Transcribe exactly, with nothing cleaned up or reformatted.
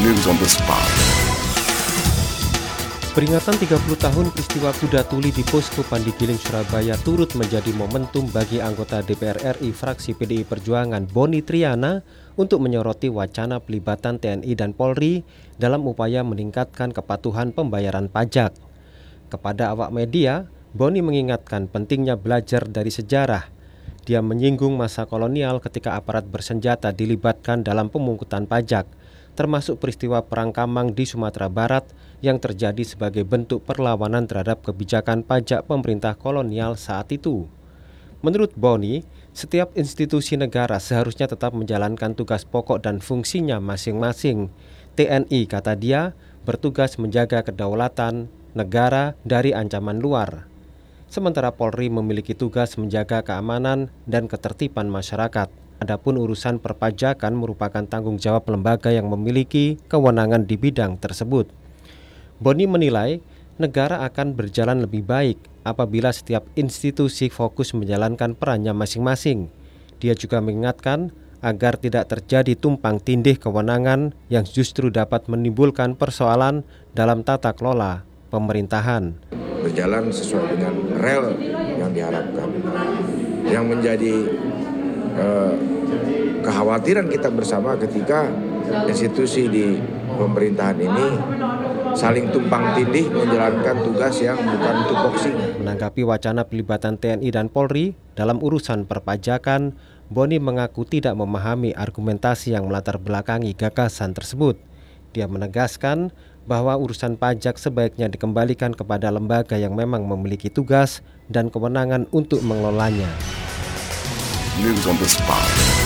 News on the spot. Peringatan tiga puluh tahun peristiwa kuda tuli di Posko Pandigiling Surabaya turut menjadi momentum bagi anggota D P R R I fraksi P D I Perjuangan Boni Triana untuk menyoroti wacana pelibatan T N I dan Polri dalam upaya meningkatkan kepatuhan pembayaran pajak. Kepada awak media, Boni mengingatkan pentingnya belajar dari sejarah. Dia menyinggung masa kolonial ketika aparat bersenjata dilibatkan dalam pemungutan pajak, termasuk peristiwa Perang Kamang di Sumatera Barat yang terjadi sebagai bentuk perlawanan terhadap kebijakan pajak pemerintah kolonial saat itu. Menurut Boni, setiap institusi negara seharusnya tetap menjalankan tugas pokok dan fungsinya masing-masing. T N I, kata dia, bertugas menjaga kedaulatan negara dari ancaman luar. Sementara Polri memiliki tugas menjaga keamanan dan ketertiban masyarakat. Adapun urusan perpajakan merupakan tanggung jawab lembaga yang memiliki kewenangan di bidang tersebut. Boni menilai negara akan berjalan lebih baik apabila setiap institusi fokus menjalankan perannya masing-masing. Dia juga mengingatkan agar tidak terjadi tumpang tindih kewenangan yang justru dapat menimbulkan persoalan dalam tata kelola pemerintahan. Berjalan sesuai dengan rel yang diharapkan. Yang menjadi eh, kekhawatiran kita bersama ketika institusi di pemerintahan ini saling tumpang tindih menjalankan tugas yang bukan tupoksinya. Menanggapi wacana pelibatan T N I dan Polri dalam urusan perpajakan, Boni mengaku tidak memahami argumentasi yang melatar belakangi gagasan tersebut. Dia menegaskan bahwa urusan pajak sebaiknya dikembalikan kepada lembaga yang memang memiliki tugas dan kewenangan untuk mengelolanya. News on the spot.